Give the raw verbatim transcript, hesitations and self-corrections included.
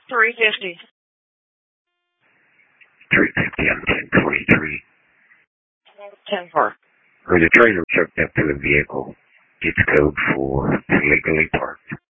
three fifty. three fifty on ten twenty-three. ten four. Where the trailer hooked up to the vehicle. It's code for illegally parked.